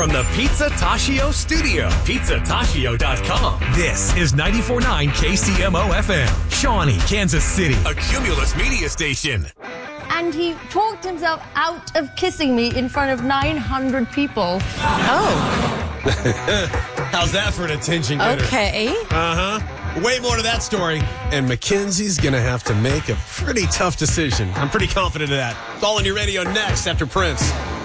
from the Pizza Tashio studio. PizzaTashio.com. This is 94.9 KCMO FM, Shawnee, Kansas City. A Cumulus media station. And he talked himself out of kissing me in front of 900 people. Oh. How's that for an attention getter? Okay. Uh-huh. Way more to that story. And Mackenzie's going to have to make a pretty tough decision. I'm pretty confident of that. It's all on your radio next after Prince.